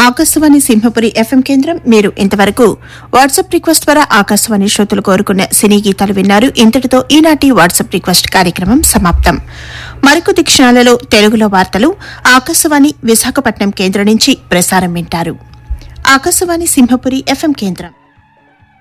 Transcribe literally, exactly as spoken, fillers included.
Akashvani Simhapuri FM కేంద్రం. మీరు ఇంతవరకు వాట్సాప్ రిక్వెస్ట్ ద్వారా ఆకాశవాణి శ్రోతలు కోరుకున్న సినీ గీతాలు విన్నారు. ఇంతటితో ఈనాటి వాట్సాప్ రిక్వెస్ట్ కార్యక్రమం సమాప్తం. మరికొద్ది క్షణాలలో తెలుగులో వార్తలు ఆకాశవాణి విశాఖపట్నం కేంద్రం నుంచి ప్రసారం వింటారు. ఆకాశవాణి సింహపురి ఎఫ్ఎం కేంద్రం.